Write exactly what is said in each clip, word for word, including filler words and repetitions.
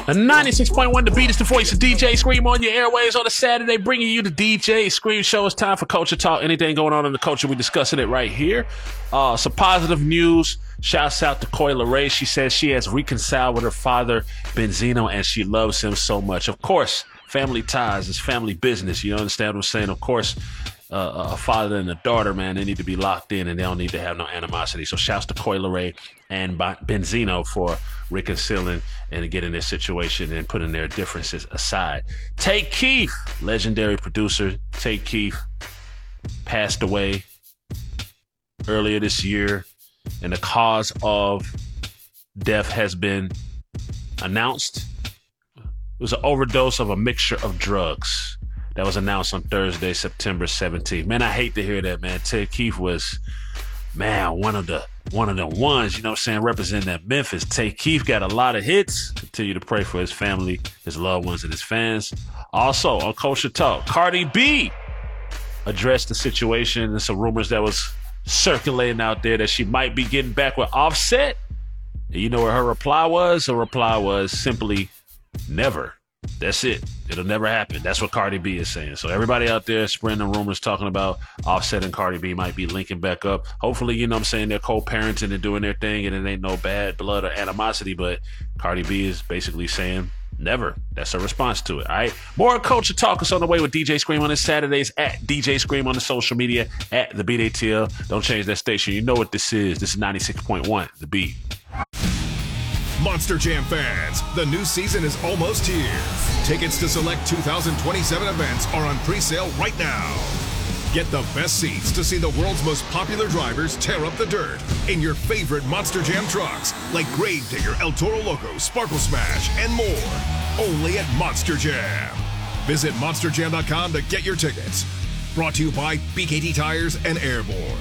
ninety-six point one The Beat is the voice of D J Scream on your airways on a Saturday, bringing you the D J Scream Show. It's time for Culture Talk. Anything going on in the culture, we're discussing it right here. Uh, some positive news. Shouts out to Coi Leray. She says she has reconciled with her father, Benzino, and she loves him so much. Of course, family ties is family business. You understand what I'm saying? Of course, uh, a father and a daughter, man, they need to be locked in and they don't need to have no animosity. So shouts to Coi Leray and Benzino for reconciling and getting their situation and putting their differences aside. Tay Keith, legendary producer, Tay Keith passed away earlier this year, and the cause of death has been announced. It was an overdose of a mixture of drugs. That was announced on Thursday, September seventeenth. Man, I hate to hear that, man. Tay Keith was, man, one of the one of the ones, you know what I'm saying, representing that Memphis. Tay Keith got a lot of hits. Continue to pray for his family, his loved ones, and his fans. Also, on Culture Talk, Cardi B addressed the situation and some rumors that was circulating out there that she might be getting back with Offset. And you know what her reply was? Her reply was simply, never. That's it. It'll never happen. That's what Cardi B is saying. So everybody out there spreading the rumors talking about Offset and Cardi B might be linking back up. Hopefully, you know what I'm saying, they're co-parenting and doing their thing and it ain't no bad blood or animosity, but Cardi B is basically saying never. That's her response to it. All right. More Culture Talk is on the way with D J Scream on his Saturdays at D J Scream on the social media at The Beat A T L. Don't change that station. You know what this is. This is ninety-six point one The Beat. Monster Jam fans, the new season is almost here. Tickets to select two thousand twenty-seven events are on pre-sale right now. Get the best seats to see the world's most popular drivers tear up the dirt in your favorite Monster Jam trucks like Gravedigger, El Toro Loco, Sparkle Smash, and more. Only at Monster Jam. Visit monster jam dot com to get your tickets. Brought to you by B K T Tires and Airborne.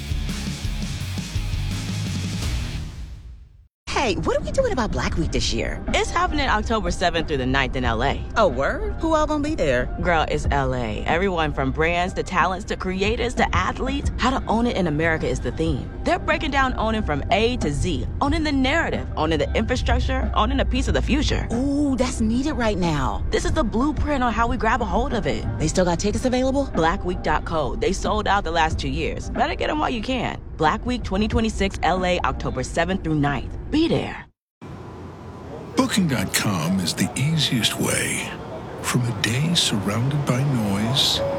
Hey, what are we doing about Black Week this year? It's happening October seventh through the ninth in L A. Oh, word? Who all gonna be there? Girl, it's L A. Everyone from brands to talents to creators to athletes. How to own it in America is the theme. They're breaking down owning from A to Z. Owning the narrative, owning the infrastructure, owning a piece of the future. Ooh, that's needed right now. This is the blueprint on how we grab a hold of it. They still got tickets available? black week dot co. They sold out the last two years. Better get them while you can. Black Week twenty twenty-six L A, October seventh through ninth. Be there. Booking dot com is the easiest way. From a day surrounded by noise